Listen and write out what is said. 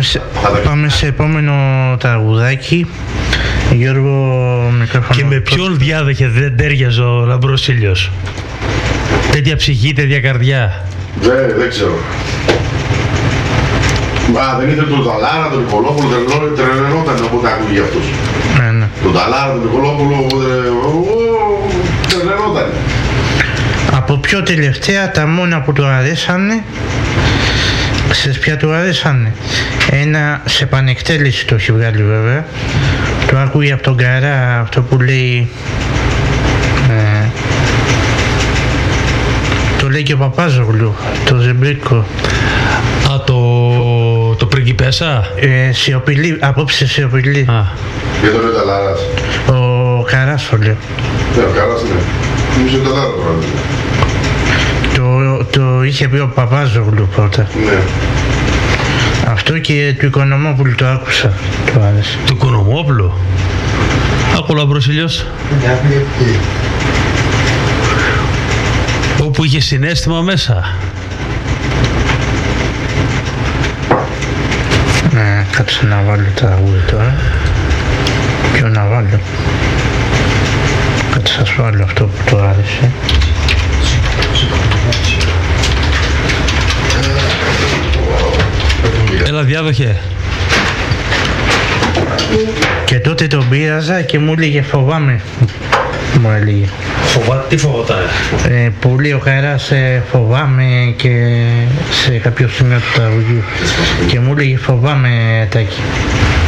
Πάμε σε επόμενο τραγουδάκι. Γιώργο, μικρόφωνο. Και με ποιον διάδεχε δεν τέριαζε ο Λαμπρός Ήλιος? Τέτοια ψυχή, τέτοια καρδιά. Δεν ξέρω. Δεν ήθελε τον Ταλάρα, τον Νικολόπουλο, τρελαινόταν όποτε ακούγε αυτός. Ναι. Τον Ταλάρα, τον Νικολόπουλο, τρελαινόταν. Από πιο τελευταία, τα μόνα που του αρέσανε, ξέρεις ποια του αρέσανε? Ένα σε πανεκτέλεση το έχει βγάλει βέβαια. Το ακούγε από τον Καρά, αυτό που λέει... το λέει και ο Παπάζογλου, το Ζεμπρίκο. Το πριγκιπέσα. Σιωπηλή, απόψε σιωπηλή. Και το λέει ο Ταλάρας. Ο Καράς το λέω. Ναι, ο Καράς ναι. Νομίζω ο Ταλάρα τώρα. Το είχε πει ο Παπάζογλου πρώτα. Ναι. Αυτό και του Οικονομόπουλου το άκουσα. Το άρεσε. Του Οικονομόπουλου. Άκου ο Λαμπρός Ήλιος. Όπου είχε συναίσθημα μέσα. Ναι, κάτσε να βάλω τραγούδι τώρα. Ποιο να βάλω? Κάτσε σας βάλω αυτό που το άρεσε. Έλα διάδοχε. Και τότε τον πείραζα και μου έλεγε φοβάμαι. Μου έλεγε. Τι φοβόταν? Πολύ ο Καράς φοβάμαι και σε κάποιο σημείο του τραγουδιού. Και μου έλεγε φοβάμαι Τάκη.